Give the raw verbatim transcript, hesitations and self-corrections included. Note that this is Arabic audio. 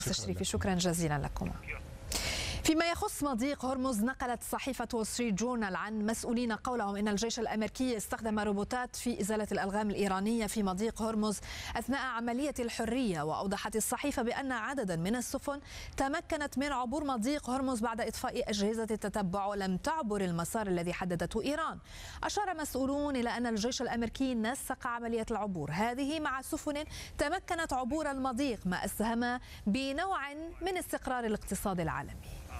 الشريفي، شكرا جزيلا لكم. فيما يخص مضيق هرمز، نقلت صحيفة وول ستريت جورنال عن مسؤولين قولهم إن الجيش الأمريكي استخدم روبوتات في إزالة الألغام الإيرانية في مضيق هرمز أثناء عملية الحرية. وأوضحت الصحيفة بأن عددا من السفن تمكنت من عبور مضيق هرمز بعد إطفاء أجهزة التتبع ولم تعبر المسار الذي حددته إيران. أشار مسؤولون إلى أن الجيش الأمريكي نسق عملية العبور هذه مع سفن تمكنت عبور المضيق، ما أسهم بنوع من استقرار الاقتصاد العالمي.